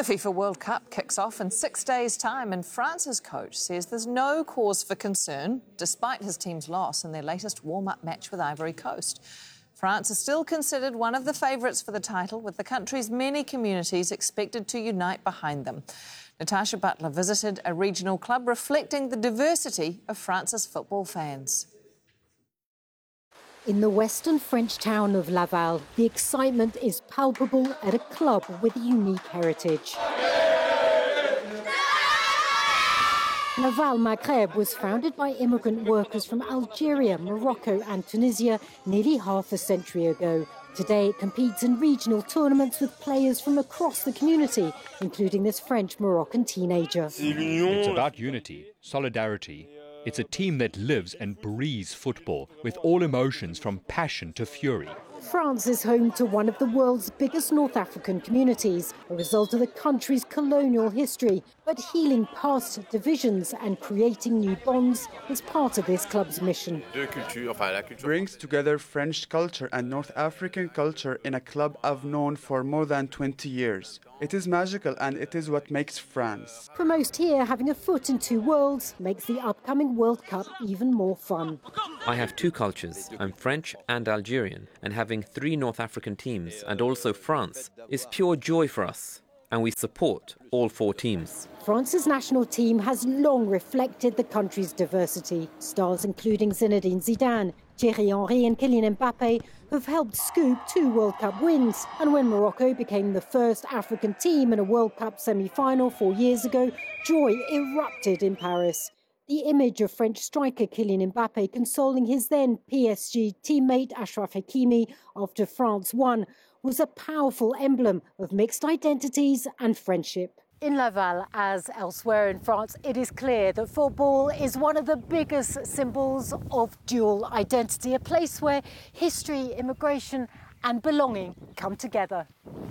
The FIFA World Cup kicks off in 6 days' time, and France's coach says there's no cause for concern, despite his team's loss in their latest warm-up match with Ivory Coast. France is still considered one of the favourites for the title, with the country's many communities expected to unite behind them. Natasha Butler visited a regional club reflecting the diversity of France's football fans. In the western French town of Laval, the excitement is palpable at a club with a unique heritage. Laval Maghreb was founded by immigrant workers from Algeria, Morocco and Tunisia nearly half a century ago. Today it competes in regional tournaments with players from across the community, including this French-Moroccan teenager. It's about unity, solidarity. It's a team that lives and breathes football, with all emotions from passion to fury. France is home to one of the world's biggest North African communities, a result of the country's colonial history. But healing past divisions and creating new bonds is part of this club's mission. Brings together French culture and North African culture in a club I've known for more than 20 years. It is magical, and it is what makes France. For most here, having a foot in two worlds makes the upcoming World Cup even more fun. I have two cultures. I'm French and Algerian, and having three North African teams and also France is pure joy for us, and we support all four teams. France's national team has long reflected the country's diversity. Stars including Zinedine Zidane, Thierry Henry and Kylian Mbappé have helped scoop 2 World Cup wins. And when Morocco became the first African team in a World Cup semi-final 4 years ago, joy erupted in Paris. The image of French striker Kylian Mbappé consoling his then PSG teammate Achraf Hakimi after France won was a powerful emblem of mixed identities and friendship. In Laval, as elsewhere in France, it is clear that football is one of the biggest symbols of dual identity, a place where history, immigration and belonging come together.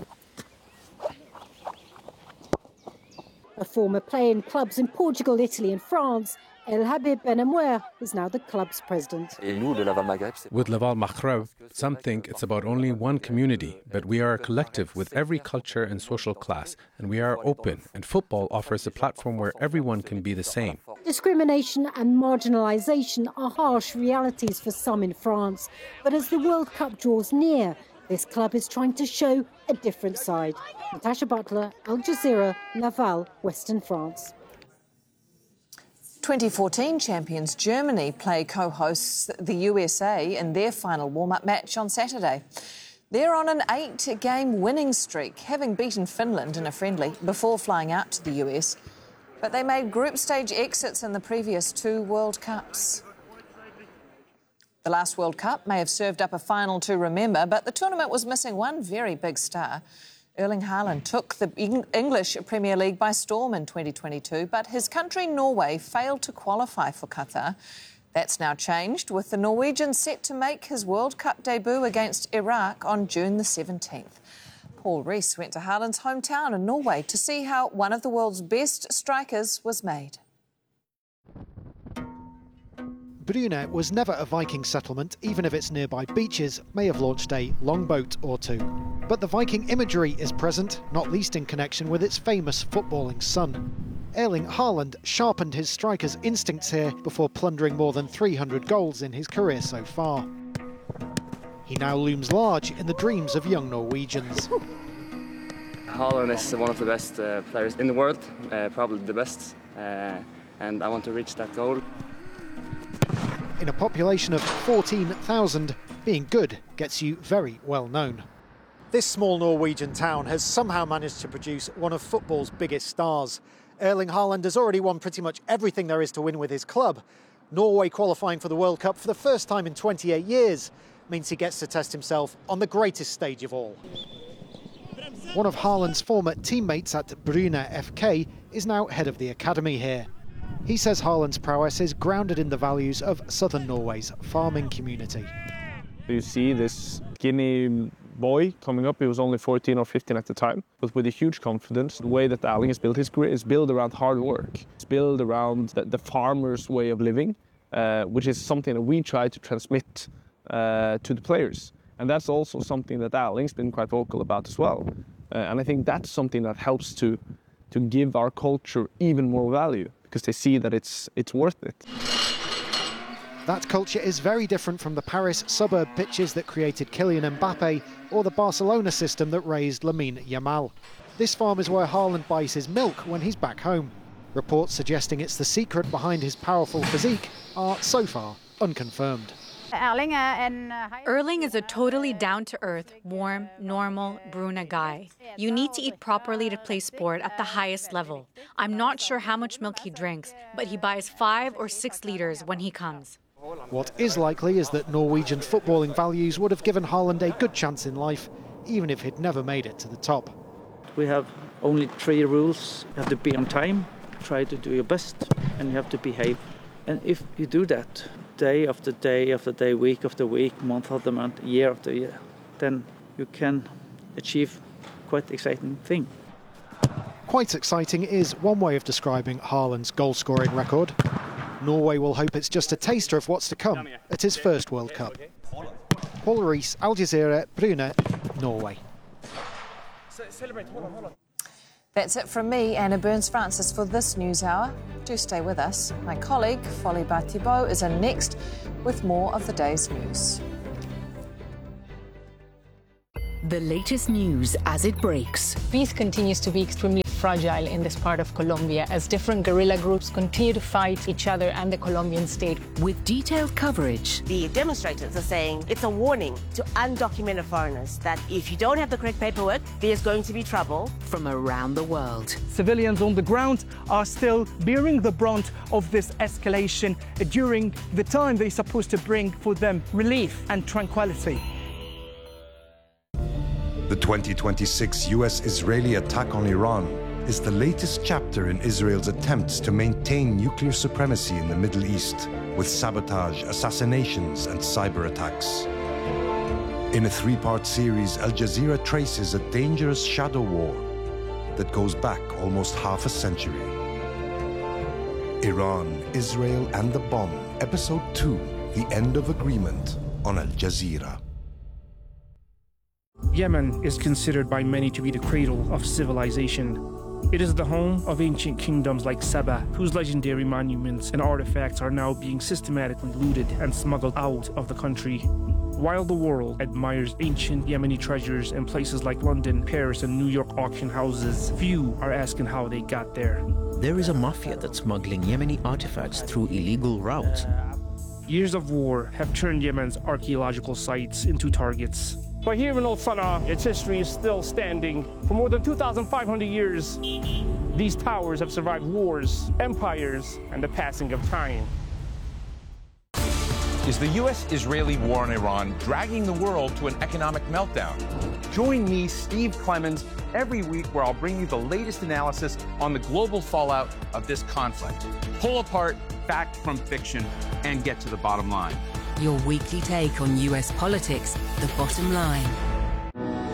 A former player in clubs in Portugal, Italy and France, El Habib Ben Amouer is now the club's president. With Laval Maghreb, some think it's about only one community, but we are a collective with every culture and social class, and we are open, and football offers a platform where everyone can be the same. Discrimination and marginalisation are harsh realities for some in France, but as the World Cup draws near, this club is trying to show a different side. Natasha Butler, Al Jazeera, Laval, Western France. 2014 champions Germany play co-hosts the USA in their final warm-up match on Saturday. They're on an 8-game winning streak, having beaten Finland in a friendly before flying out to the US. But they made group stage exits in the previous 2 World Cups. The last World Cup may have served up a final to remember, but the tournament was missing one very big star. Erling Haaland took the English Premier League by storm in 2022, but his country, Norway, failed to qualify for Qatar. That's now changed, with the Norwegian set to make his World Cup debut against Iraq on June the 17th. Paul Rees went to Haaland's hometown in Norway to see how one of the world's best strikers was made. Bryne was never a Viking settlement, even if its nearby beaches may have launched a longboat or two. But the Viking imagery is present, not least in connection with its famous footballing son. Erling Haaland sharpened his striker's instincts here before plundering more than 300 goals in his career so far. He now looms large in the dreams of young Norwegians. Haaland is one of the best players in the world, probably the best, and I want to reach that goal. In a population of 14,000, being good gets you very well known. This small Norwegian town has somehow managed to produce one of football's biggest stars. Erling Haaland has already won pretty much everything there is to win with his club. Norway qualifying for the World Cup for the first time in 28 years means he gets to test himself on the greatest stage of all. One of Haaland's former teammates at Bryne FK is now head of the academy here. He says Haaland's prowess is grounded in the values of southern Norway's farming community. You see this skinny boy coming up, he was only 14 or 15 at the time, but with a huge confidence. The way that Erling has built his career is built around hard work. It's built around the farmer's way of living, which is something that we try to transmit to the players. And that's also something that Erling's been quite vocal about as well. And I think that's something that helps to give our culture even more value, because they see that it's worth it. That culture is very different from the Paris suburb pitches that created Kylian Mbappe or the Barcelona system that raised Lamine Yamal. This farm is where Haaland buys his milk when he's back home. Reports suggesting it's the secret behind his powerful physique are, so far, unconfirmed. Erling is a totally down-to-earth, warm, normal Bruna guy. You need to eat properly to play sport at the highest level. I'm not sure how much milk he drinks, but he buys 5 or 6 liters when he comes. What is likely is that Norwegian footballing values would have given Haaland a good chance in life, even if he'd never made it to the top. We have only 3 rules. You have to be on time, try to do your best, and you have to behave. And if you do that, day after day after day, week after week, month after month, year after year, then you can achieve quite exciting thing. Quite exciting is one way of describing Haaland's goal-scoring record. Norway will hope it's just a taster of what's to come at his first World Cup. Paul Rees, Al Jazeera, Brune, Norway. That's it from me, Anna Burns-Francis, for this news hour. Do stay with us. My colleague, Folly Batibo, is in next with more of the day's news. The latest news as it breaks. Peace continues to be extremely fragile in this part of Colombia as different guerrilla groups continue to fight each other and the Colombian state. With detailed coverage. The demonstrators are saying it's a warning to undocumented foreigners that if you don't have the correct paperwork, there's going to be trouble. From around the world. Civilians on the ground are still bearing the brunt of this escalation during the time they're supposed to bring for them relief and tranquility. The 2026 US-Israeli attack on Iran is the latest chapter in Israel's attempts to maintain nuclear supremacy in the Middle East, with sabotage, assassinations, and cyber attacks. In a 3-part series, Al Jazeera traces a dangerous shadow war that goes back almost half a century. Iran, Israel, and the bomb, Episode 2, The End of Agreement, on Al Jazeera. Yemen is considered by many to be the cradle of civilization. It is the home of ancient kingdoms like Saba, whose legendary monuments and artifacts are now being systematically looted and smuggled out of the country. While the world admires ancient Yemeni treasures in places like London, Paris, and New York auction houses, few are asking how they got there. There is a mafia that's smuggling Yemeni artifacts through illegal routes. Years of war have turned Yemen's archaeological sites into targets. But here in Old Sana'a, its history is still standing. For more than 2,500 years, these towers have survived wars, empires, and the passing of time. Is the U.S.-Israeli war on Iran dragging the world to an economic meltdown? Join me, Steve Clemens, every week where I'll bring you the latest analysis on the global fallout of this conflict. Pull apart fact from fiction and get to the bottom line. Your weekly take on US politics, The Bottom Line.